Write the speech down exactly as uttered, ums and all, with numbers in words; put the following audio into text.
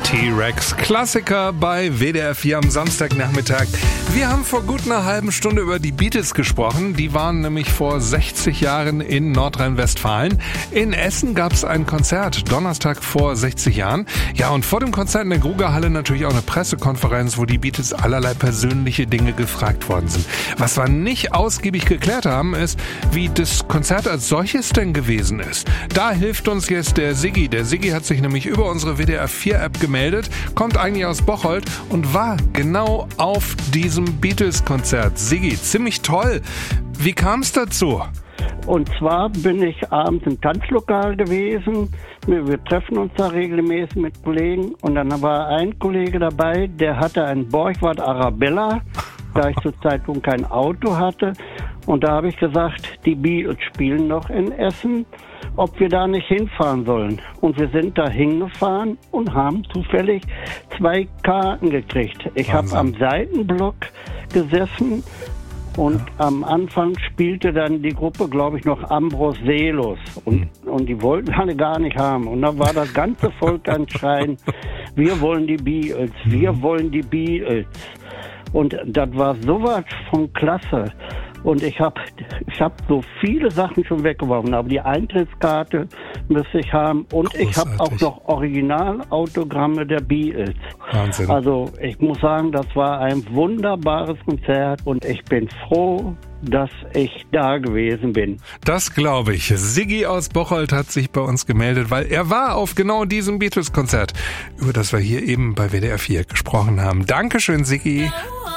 T-Rex, Klassiker bei W D R vier am Samstagnachmittag. Wir haben vor gut einer halben Stunde über die Beatles gesprochen. Die waren nämlich vor sechzig Jahren in Nordrhein-Westfalen. In Essen gab es ein Konzert, Donnerstag vor sechzig Jahren. Ja, und vor dem Konzert in der Grugerhalle natürlich auch eine Pressekonferenz, wo die Beatles allerlei persönliche Dinge gefragt worden sind. Was wir nicht ausgiebig geklärt haben, ist, wie das Konzert als solches denn gewesen ist. Da hilft uns jetzt der Siggi. Der Siggi hat sich nämlich über unsere W D R vier App gemeldet, kommt eigentlich aus Bocholt und war genau auf diesem Beatles-Konzert. Siggi, ziemlich toll. Wie kam es dazu? Und zwar bin ich abends im Tanzlokal gewesen. Wir, wir treffen uns da regelmäßig mit Kollegen. Und dann war ein Kollege dabei, der hatte ein Borgward Arabella, da ich zur Zeitung kein Auto hatte. Und da habe ich gesagt, die Beatles spielen noch in Essen, ob wir da nicht hinfahren sollen. Und wir sind da hingefahren und haben zufällig zwei Karten gekriegt. Ich habe am Seitenblock gesessen und ja. Am Anfang spielte dann die Gruppe, glaube ich, noch Ambros Seelos. Und, hm. und die wollten alle gar nicht haben. Und da war das ganze Volk an Schreien, wir wollen die Beatles, wir hm. wollen die Beatles. Und das war sowas von klasse. Und ich habe ich hab so viele Sachen schon weggeworfen, aber die Eintrittskarte müsste ich haben. Und großartig. Ich habe auch noch Originalautogramme der Beatles. Wahnsinn. Also ich muss sagen, das war ein wunderbares Konzert und ich bin froh, dass ich da gewesen bin. Das glaube ich. Siggi aus Bocholt hat sich bei uns gemeldet, weil er war auf genau diesem Beatles-Konzert, über das wir hier eben bei W D R vier gesprochen haben. Dankeschön, Siggi.